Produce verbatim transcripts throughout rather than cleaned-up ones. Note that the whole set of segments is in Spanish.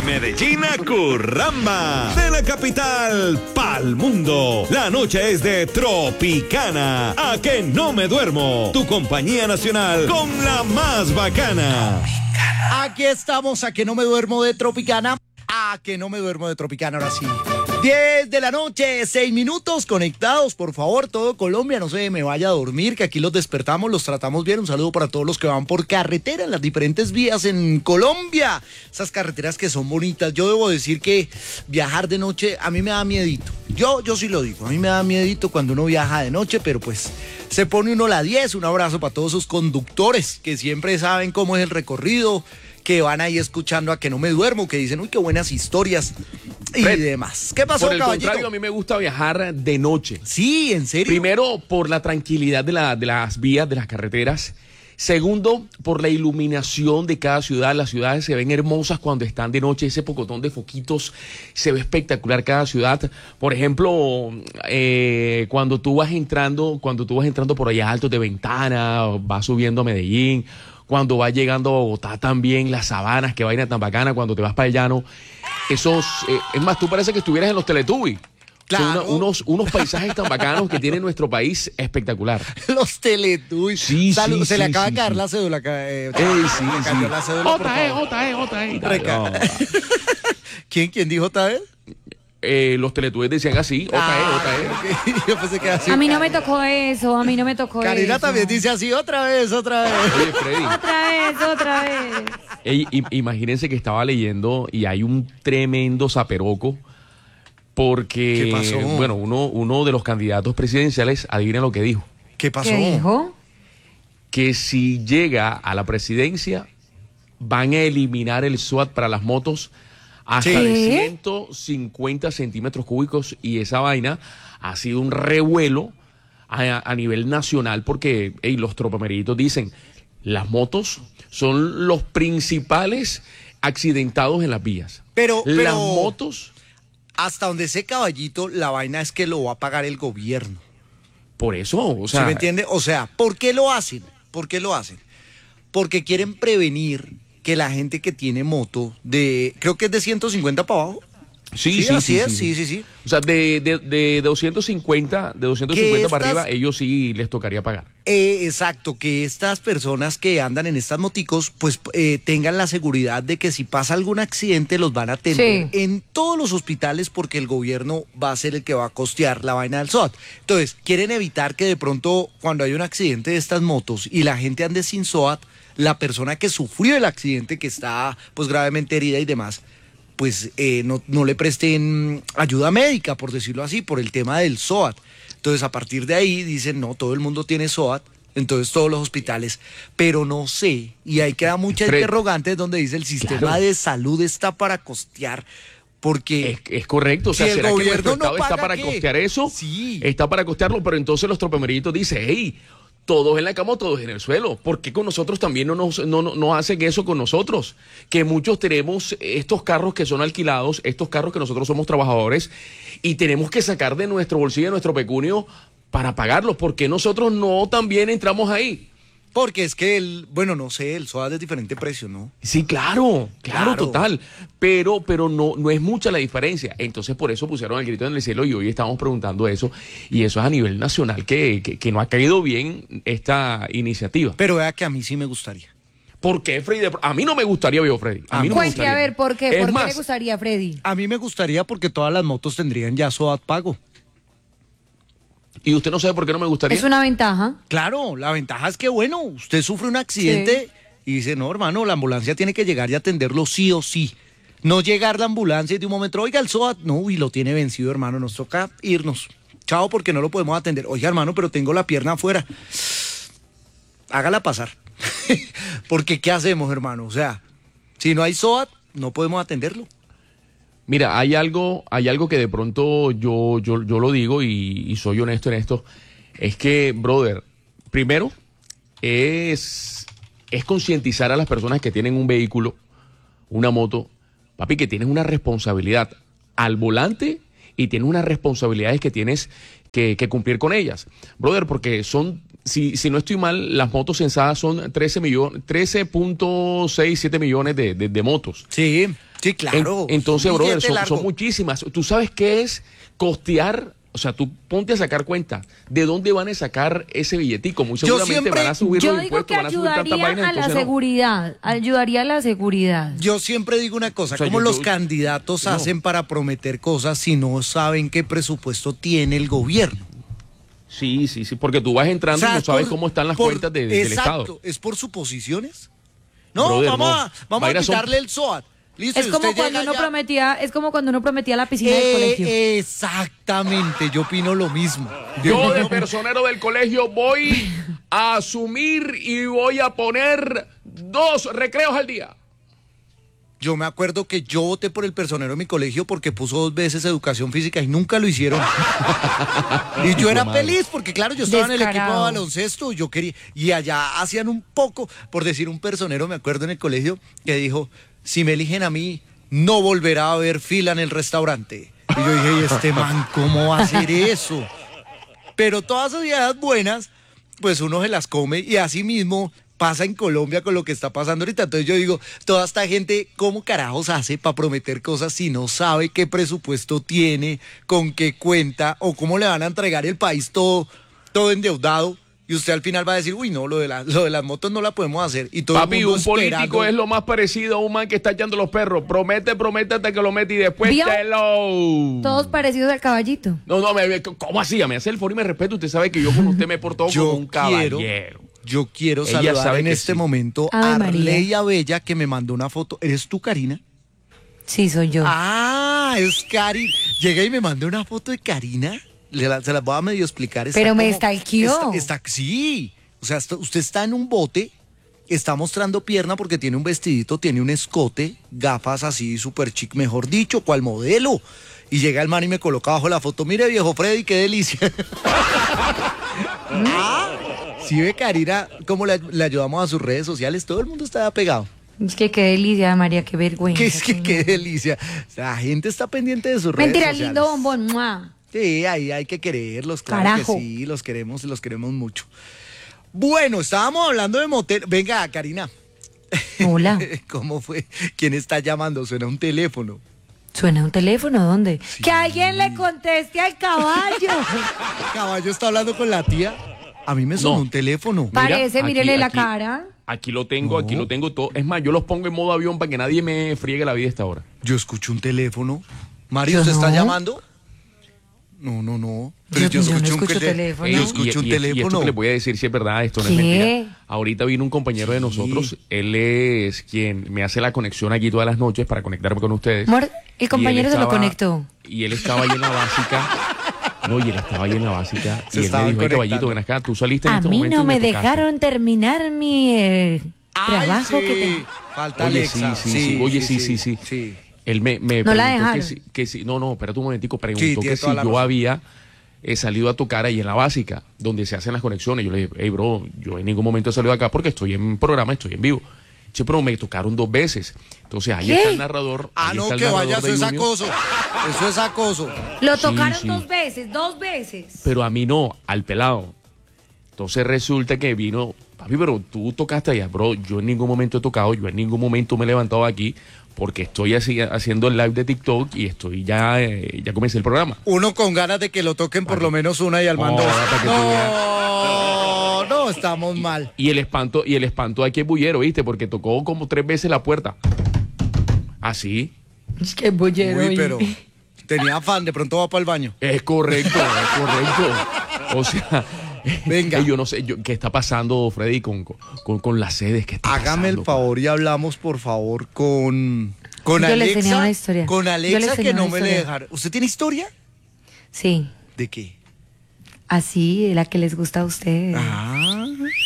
Medellín a Curramba. De la capital pa'l mundo. La noche es de Tropicana. A que no me duermo. Tu compañía nacional con la más bacana. Aquí estamos, a que no me duermo de Tropicana. A que no me duermo de Tropicana, ahora sí. diez de la noche, seis minutos conectados, por favor, todo Colombia, no se me vaya a dormir, que aquí los despertamos, los tratamos bien. Un saludo para todos los que van por carretera en las diferentes vías en Colombia. Esas carreteras que son bonitas. Yo debo decir que viajar de noche a mí me da miedito. Yo, yo sí lo digo, a mí me da miedito cuando uno viaja de noche, pero pues se pone uno la diez. Un abrazo para todos esos conductores que siempre saben cómo es el recorrido, que van ahí escuchando a que no me duermo, que dicen, uy, qué buenas historias y Fred, demás. ¿Qué pasó, por el caballito? contrario, a mí me gusta viajar de noche. Sí, ¿en serio? Primero, por la tranquilidad de, la, de las vías, de las carreteras. Segundo, por la iluminación de cada ciudad. Las ciudades se ven hermosas cuando están de noche. Ese pocotón de foquitos se ve espectacular cada ciudad. Por ejemplo, eh, cuando tú vas entrando, cuando tú vas entrando por allá altos de Ventana, vas subiendo a Medellín, cuando vas llegando a Bogotá también, las sabanas, que vaina tan bacana, cuando te vas para el llano. Esos, eh, es más, tú parece que estuvieras en los Teletubbies. Claro. Son una, unos, unos paisajes tan bacanos que tiene nuestro país, espectacular. Los Teletubbies. Sí, Salud, sí, se le sí, acaba sí, de caer sí. la cédula. Eh, Ey, sí, le cayó sí. la cédula, por J E, favor. J E, J E. Reca- No. ¿Quién, quién dijo J E? Eh, los Teletubbies decían así, J E, Ah, J E. ok. Yo pensé que era así. A mí no me tocó eso, a mí no me tocó Karina eso. también dice así, otra vez, otra vez. Oye, Freddy, Otra vez, otra vez. ey, im- imagínense que estaba leyendo y hay un tremendo zaperoco porque, ¿Qué pasó? bueno, uno, uno de los candidatos presidenciales, adivinen lo que dijo, ¿Qué pasó? ¿Qué dijo? que si llega a la presidencia van a eliminar el SWAT para las motos hasta Sí. de ¿Qué? ciento cincuenta centímetros cúbicos, y esa vaina ha sido un revuelo a, a nivel nacional porque ey, los tropameritos dicen, las motos son los principales accidentados en las vías. Pero- las pero- motos, Hasta donde sé, caballito, la vaina es que lo va a pagar el gobierno. por eso, o ¿Sí sea, me entiende? O sea, ¿por qué lo hacen? ¿Por qué lo hacen? Porque quieren prevenir que la gente que tiene moto de, creo que es de ciento cincuenta para abajo. sí, sí, así sí, es, sí, sí, sí, sí. O sea, de, de, de doscientos cincuenta, de doscientos cincuenta Que para estas- arriba, ellos sí les tocaría pagar. Eh, exacto, que estas personas que andan en estas moticos, pues eh, tengan la seguridad de que si pasa algún accidente los van a atender Sí. en todos los hospitales, porque el gobierno va a ser el que va a costear la vaina del SOAT. Entonces, quieren evitar que de pronto cuando hay un accidente de estas motos y la gente ande sin SOAT, la persona que sufrió el accidente, que está pues gravemente herida y demás, pues eh, no, no le presten ayuda médica, por decirlo así, por el tema del SOAT. Entonces, a partir de ahí dicen, no, todo el mundo tiene SOAT, entonces todos los hospitales, pero no sé, y ahí queda mucha Fred, interrogante donde dice el sistema claro. de salud está para costear, porque... Es, es correcto, o sea, Si el ¿será que gobierno nuestro no Estado está paga, para ¿qué? costear eso? Sí. Está para costearlo, pero entonces los tropameritos dicen, hey, todos en la cama, todos en el suelo. ¿Por qué con nosotros también no nos no, no, no hacen eso con nosotros? Que muchos tenemos estos carros que son alquilados, estos carros que nosotros somos trabajadores y tenemos que sacar de nuestro bolsillo, de nuestro pecunio para pagarlos. ¿Por qué nosotros no también entramos ahí? Porque es que el, bueno, no sé, el SOAT es de diferente precio, ¿no? Sí, claro, claro, Claro. total. Pero, pero no, no es mucha la diferencia. Entonces, por eso pusieron el grito en el cielo y hoy estamos preguntando eso. Y eso es a nivel nacional, que, que, que no ha caído bien esta iniciativa. Pero vea que a mí sí me gustaría. ¿Por qué, Freddy? A mí no me gustaría, viejo Freddy. A mí no me Cuente, gustaría. a ver, ¿por qué? Es ¿Por qué más, le gustaría, Freddy? A mí me gustaría porque todas las motos tendrían ya SOAT pago. ¿y usted no sabe por qué no me gustaría? Es una ventaja. Claro, la ventaja es que, bueno, usted sufre un accidente y dice, no, hermano, la ambulancia tiene que llegar y atenderlo sí o sí. No llegar la ambulancia y de un momento, oiga, el SOAT, no, y lo tiene vencido, hermano, nos toca irnos. Chao, porque no lo podemos atender. Oiga, hermano, pero tengo la pierna afuera. Hágala pasar. Porque, ¿qué hacemos, hermano? O sea, si no hay SOAT, no podemos atenderlo. Mira, hay algo, hay algo que de pronto yo, yo, yo lo digo y, y soy honesto en esto. Es que, brother, primero es, es concientizar a las personas que tienen un vehículo, una moto, papi, que tienes una responsabilidad al volante y tienes unas responsabilidades que tienes que, que cumplir con ellas. Brother, porque son, si, si no estoy mal, las motos censadas son trece millones, trece punto seis siete millones de, de, de motos. Sí. Sí, claro. En- entonces, un brother, billete son, largo. son muchísimas. ¿Tú sabes qué es costear? O sea, tú ponte a sacar cuenta de dónde van a sacar ese billetico. Muy Yo seguramente siempre- van a subir Yo los digo impuestos, que van a subir tantas ayudaría vainas. a la entonces no. seguridad, ayudaría a la seguridad. Yo siempre digo una cosa, O sea, ¿cómo yo- los yo- candidatos no. hacen para prometer cosas si no saben qué presupuesto tiene el gobierno? Sí, sí, sí, porque tú vas entrando O sea, y no sabes por- cómo están las por- cuentas de- del exacto, Estado. ¿es por suposiciones? No, Brother, vamos, no. A, vamos a Mayra, son- quitarle el S O A T. Listo, Es y como usted cuando llega uno ya- prometía, es como cuando uno prometía la piscina del Eh, colegio. Exactamente, yo opino lo mismo. Yo de personero del colegio voy a asumir y voy a poner dos recreos al día. Yo me acuerdo que yo voté por el personero de mi colegio porque puso dos veces educación física y nunca lo hicieron. Y yo era feliz porque, claro, yo estaba en el equipo de Descarado. baloncesto, yo quería, y allá hacían un poco, por decir un personero, me acuerdo en el colegio, que dijo, si me eligen a mí, no volverá a haber fila en el restaurante. Y yo dije, ¿y este man cómo va a hacer eso? Pero todas esas ideas buenas, pues uno se las come y así mismo pasa en Colombia con lo que está pasando ahorita. Entonces yo digo, toda esta gente, ¿cómo carajos hace para prometer cosas si no sabe qué presupuesto tiene, con qué cuenta, o cómo le van a entregar el país todo, todo endeudado? Y usted al final va a decir, uy, no, lo de, la, lo de las motos no la podemos hacer. Y todo Papi, el mundo un político esperando. es lo más parecido a un man que está echando los perros. Promete, promete hasta que lo mete y después ¿Vio? te lo... Todos parecidos al caballito. No, no, me, ¿cómo así? Me hace el foro y me respeto. Usted sabe que yo con usted me he portado Yo como un quiero- caballero. Yo quiero Ella saludar sabe en que este sí. momento Ave a María. Leia Bella, que me mandó una foto. ¿Eres tú, Karina? Sí, soy yo. Ah, es Karina. Llega y me mandó una foto de Karina. Le la- se las voy a medio explicar. Está Pero me como- stalkeó. Está, está- sí. O sea, está- usted está en un bote, está mostrando pierna porque tiene un vestidito, tiene un escote, gafas así súper chic, mejor dicho, ¿cuál modelo? Y llega el man y me coloca abajo la foto. Mire, viejo Freddy, qué delicia. Ah, sí ve, Karina, cómo le, le ayudamos a sus redes sociales. Todo el mundo está pegado. Es que qué delicia, María, qué vergüenza. Que es que señor. qué delicia. La gente está pendiente de sus redes Mentira, sociales. lindo bombón. ¡Mua! Sí, ahí hay que quererlos, claro Carajo. que sí, los queremos y los queremos mucho. Bueno, estábamos hablando de motel. Venga, Karina. Hola. ¿Cómo fue? ¿Quién está llamando? Suena un teléfono. ¿Suena un teléfono? ¿Dónde? Que alguien le conteste al caballo. Caballo está hablando con la tía. A mí me sonó No. un teléfono. Mira, Parece, aquí- mírele la aquí- cara. Aquí lo tengo, aquí No. lo tengo todo. Es más, yo los pongo en modo avión para que nadie me friegue la vida a esta hora. Yo escucho un teléfono. Mario, Yo ¿usted está no. llamando? No, no, no. Yo- yo no un escucho tele- teléfono. Yo Ey, escucho y, un y- y esto teléfono. que les voy a decir si es verdad, esto no ¿Qué? es mentira. Ahorita vino un compañero de nosotros, él es quien me hace la conexión aquí todas las noches para conectarme con ustedes. Amor, el Y él compañero se lo estaba- conectó. Y él estaba ahí en la básica. No, y él estaba ahí en la básica. Se y él me estaban dijo, "Hey, caballito, conectando. ven acá, tú saliste en A este mí momento no y me tocaste". dejaron terminar mi eh, Ay, trabajo sí. que te... Falta Oye, Alexa. sí, sí, sí. Oye, sí, sí, sí. sí. Él me, me No la preguntó que dejaron. si, que si- no, no, espérate un momentico, Sí, preguntó tiene que si toda la yo razón. había eh, salido a tocar ahí en la básica, donde se hacen las conexiones. Yo le dije, hey, bro, yo en ningún momento he salido acá porque estoy en programa, estoy en vivo. Che, pero me tocaron dos veces. Entonces ahí ¿Qué? está el narrador. Ah, ahí no, está el que vaya, narrador eso es de Junior. acoso. Eso es acoso. Lo Sí, tocaron sí. dos veces, dos veces. Pero a mí no, al pelado. Entonces resulta que vino, papi, pero tú tocaste allá, bro. Yo en ningún momento he tocado, yo en ningún momento me he levantado aquí porque estoy así, haciendo el live de TikTok y estoy ya, eh, ya comencé el programa. Uno con ganas de que lo toquen por lo menos una y al mando. No, para que tú No, no, estamos mal. Y el espanto, y el espanto aquí es bullero, ¿viste? Porque tocó como tres veces la puerta. Así. Es que bollero. Uy, y- pero tenía afán, de pronto va para el baño. Es correcto, es correcto. O sea, Venga. eh, yo no sé yo, qué está pasando, Freddy, con, con, con las sedes que está Hágame el pasando? favor y hablamos, por favor, con, con Yo les tenía Alexa. una historia. Con Yo Alexa les que tenía no una me le historia. dejaron. ¿Usted tiene historia? Sí, ¿De qué? así, la que les gusta a ustedes. Ah.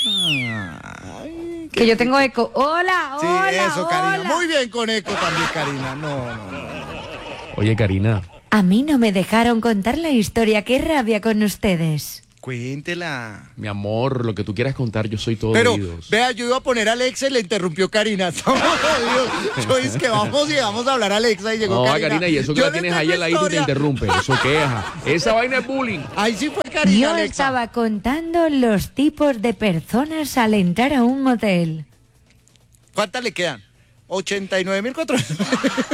Ay, Que yo tengo eco. Hola, Sí, hola, eso, Karina. hola. Muy bien con eco también, Karina. No, no, no. Oye, Karina, A mí no me dejaron contar la historia. Qué rabia con ustedes. Cuéntela. mi amor, lo que tú quieras contar, yo soy todo Pero, oídos. vea, yo iba a poner a Alexa y le interrumpió Karina. Estamos jodidos. Yo es que vamos y vamos a hablar a Alexa y llegó No, Karina. Karina, y eso que Yo la le tienes tengo ahí al ladito y te historia. interrumpe. Eso queja. Esa vaina es bullying. Ahí sí fue Karina, Yo Alexa. estaba contando los tipos de personas al entrar a un motel. ¿Cuántas le quedan? ochenta y nueve mil cuatrocientos.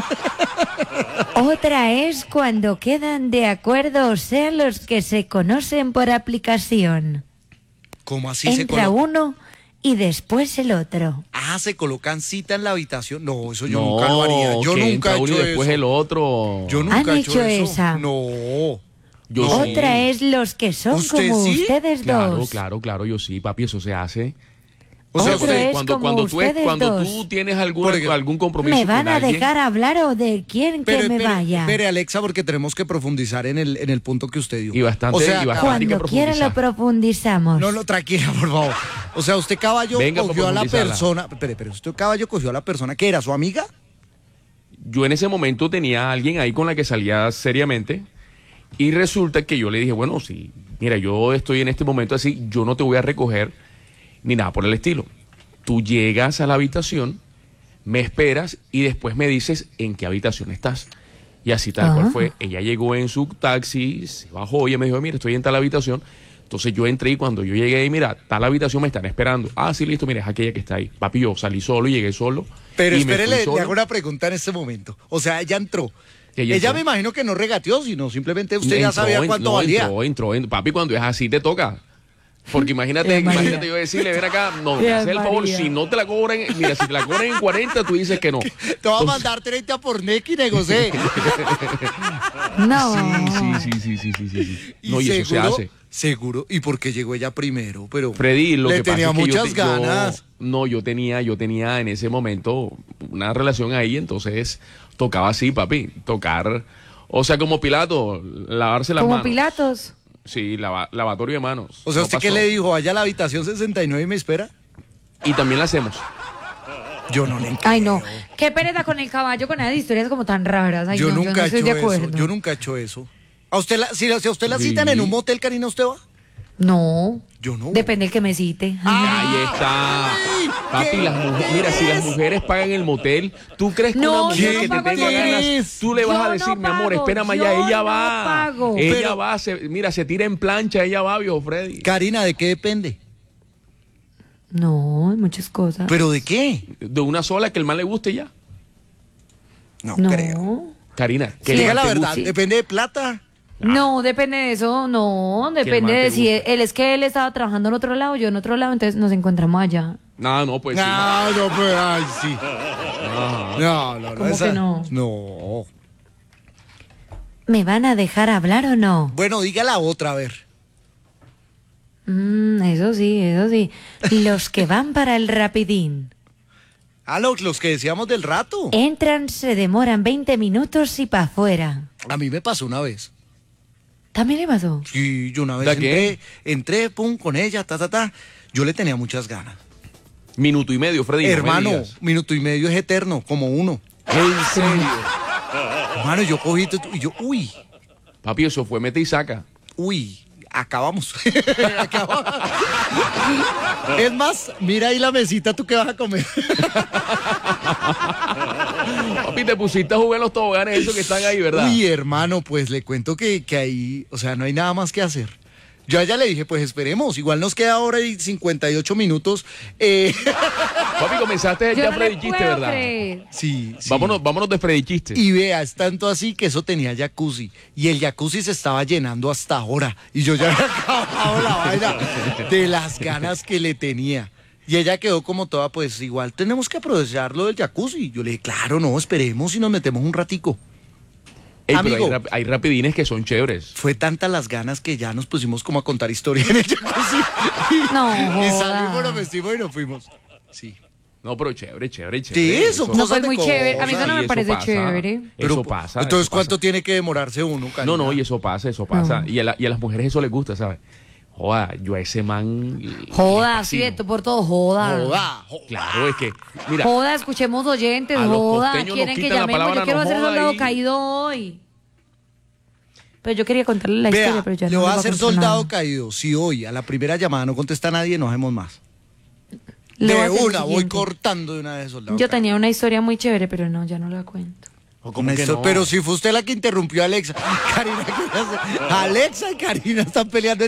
Otra es cuando quedan de acuerdo, o sea, los que se conocen por aplicación. ¿Cómo así se Entra coloca? uno y después el otro. Ah, se colocan cita en la habitación. No, eso yo No, nunca lo haría. Yo que nunca entra he uno hecho y después eso. el otro. Yo nunca ¿Han he hecho, hecho eso. esa? No. Yo no. sí. Otra es los que son ¿Usted como sí? ustedes Claro, dos. claro, claro, yo sí, papi, eso se hace. O sea, Otro usted- es cuando, como cuando, tú, es- ustedes cuando dos. tú tienes algún, Por ejemplo, algún compromiso ¿Me van con a alguien, dejar hablar o de quién que Pero me espere, vaya? espere, Alexa, porque tenemos que profundizar en el, en el punto que usted dio. Y bastante, O sea, y bastante. hay que Cuando quiera lo profundizar. profundizamos. No, no, tranquila, por favor. O sea, usted caballo Venga, cogió a la profundizarla. persona. Espere, pero usted caballo cogió a la persona que era su amiga. Yo en ese momento tenía a alguien ahí con la que salía seriamente y resulta que yo le dije, bueno, sí, mira, yo estoy en este momento así, yo no te voy a recoger ni nada por el estilo. Tú llegas a la habitación, me esperas y después me dices en qué habitación estás. Y así tal cual Ah. fue. Ella llegó en su taxi, se bajó y ella me dijo, mira, estoy en tal habitación. Entonces yo entré y cuando yo llegué y mira, tal habitación me están esperando. Ah, sí, listo, mira, es aquella que está ahí. Papi, yo salí solo, llegué solo. Pero y me espere, fui le, le solo. hago una pregunta en este momento. O sea, ella entró. Ella Ella, entró. me imagino que no regateó, sino simplemente usted ya Entró, sabía en- cuánto no, valía. Entró, entró, entró. Papi, cuando es así te toca. Porque imagínate, Qué María. imagínate yo decirle, ven acá, no, Qué haz el favor, María. si no te la cobran, mira, si te la cobran en cuarenta, tú dices que no. Te va a Entonces- mandar treinta por N E C y negocié. No. Sí, sí, sí, sí, sí, sí, sí. Y No, y eso se seguro, hace. Seguro. ¿Y por qué llegó ella primero? Pero Freddy, lo le que pasa tenía es que yo muchas te- yo- ganas. no, yo tenía, yo tenía en ese momento una relación ahí, entonces tocaba así, papi, tocar, o sea, como Pilato, lavarse las Como manos. Pilatos. Sí, lava- lavatorio de manos. O sea, No ¿usted qué pasó. le dijo? Vaya a la habitación sesenta y nueve y me espera. Y también la hacemos. Yo no le Ay, no. Qué pereza con el caballo, con esas historias como tan raras. Ay, yo no, nunca yo no he estoy hecho de acuerdo. eso. Yo nunca he hecho eso. ¿A usted la, si, si a usted la Sí. citan en un motel, Karina, usted va? No. Yo no. Depende del que me cite. Ahí está. Ay, Papi, ¿qué? las mujeres, mira, si las mujeres pagan el motel, ¿tú crees que No, una yo mujer no que te pago tenga el ganas, motel. tú le vas Yo a no decir, mi amor, pago, espérame yo allá, ella no va. pago. Ella Pero- va, se- mira, se tira en plancha, ella va, viejo Freddy. Karina, ¿de qué depende? No, hay muchas cosas. ¿Pero de qué? De una sola que el man le guste ya. No, no. creo. Karina, que Diga el la man te verdad, guste. depende de plata. No, depende de eso, no, depende man te de si guste. él, es que él estaba trabajando en otro lado, yo en otro lado, entonces nos encontramos allá. No, no, pues sí. No, no, pues, ay, sí. Ajá. No, no, no. ¿Cómo esa- que no? No. ¿Me van a dejar hablar o no? Bueno, diga la otra, a ver. Mm, eso sí, eso sí. Los que van para el rapidín. Ah, los, los que decíamos del rato. Entran, se demoran veinte minutos y para afuera. A mí me pasó una vez. ¿También le pasó? Sí, yo una vez ¿De entré, qué? entré, pum, con ella, ta, ta, ta. Yo le tenía muchas ganas. Minuto y medio, Freddy. no me Hermano, digas. minuto y medio es eterno, como uno. En serio. Hermano, yo cogí tu- y yo, uy, Papi, eso fue mete y saca. uy, acabamos. Acabamos. Es más, mira ahí la mesita, ¿tú qué vas a comer? Papi, te pusiste a jugar en los toboganes esos que están ahí, ¿verdad? Uy, hermano, pues le cuento que, que ahí, o sea, no hay nada más que hacer. Yo a ella le dije, pues esperemos, igual nos queda ahora y cincuenta y ocho minutos. Eh, Papi, comenzaste Yo ya no Freddy le Chiste, puedo ¿verdad? creer. sí, sí. Vámonos, vámonos de Freddy Chiste. Y vea, es tanto así que eso tenía jacuzzi. Y el jacuzzi se estaba llenando hasta ahora. Y yo ya había acabado la vaina de las ganas que le tenía. Y ella quedó como toda, pues igual tenemos que aprovechar lo del jacuzzi. Yo le dije, claro, no, esperemos y nos metemos un ratico. Ey, pero amigo. hay, rap- hay rapidines que son chéveres. Fue tantas las ganas que ya nos pusimos como a contar historias en el jacuzzi. No, Y joda. salimos, nos vestimos y nos fuimos. Sí. No, pero chévere, chévere, chévere. Sí, eso, No, cosas pues de muy chévere. A mí eso cosas. no Sí, me eso parece pasa. chévere. Eso pasa. Entonces, eso ¿cuánto pasa. tiene que demorarse uno, Karina? No, no, y eso pasa, eso pasa. Y, a la- y a las mujeres eso les gusta, ¿sabes? Joda, yo a ese man. le Joda, fascino. sí, esto por todo, joda. Joda, joda. Claro, es que, mira, Joda, escuchemos oyentes, A los joda. costeños nos Quieren que quitan la llamemos. palabra Yo quiero no hacer joda soldado y- caído hoy. Pero yo quería contarle la historia, Vea, pero ya le no voy a les hacer contar soldado nada. caído. Si hoy a la primera llamada no contesta nadie, no hacemos más. Le voy a De hacer lo una, voy siguiente. cortando de una vez soldado Yo caído. tenía una historia muy chévere, pero no, ya no la cuento. ¿cómo que Esto- no? Pero si fue usted la que interrumpió a Alexa. Karina, ¿qué hace? Alexa y Karina están peleando.